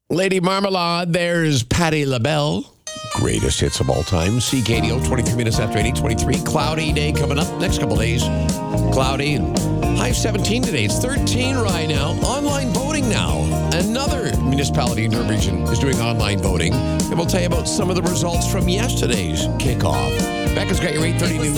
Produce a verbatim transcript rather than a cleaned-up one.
Lady Marmalade, there's Patti LaBelle. Greatest hits of all time. C K D O, twenty-three minutes after eight twenty-three. Cloudy day coming up next couple days. Cloudy. High seventeen today. It's thirteen right now. Online voting now. Another municipality in your region is doing online voting. And we'll tell you about some of the results from yesterday's kickoff. Becca's got your eight thirty news.